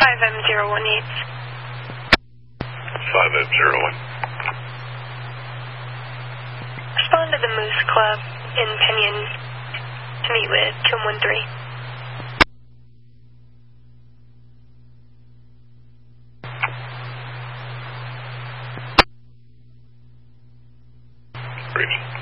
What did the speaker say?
5M018. 5M01. Respond to the Moose Club in Pinyon to meet with 2113. Reach.